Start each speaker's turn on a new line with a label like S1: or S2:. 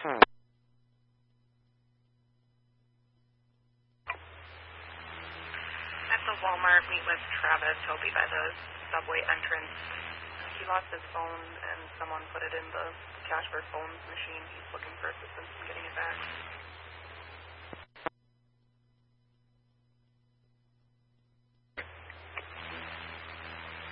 S1: At the Walmart, meet with Travis. He'll be by the subway entrance. He lost his phone and someone put it in the cash for phones machine. He's looking for assistance in getting it back.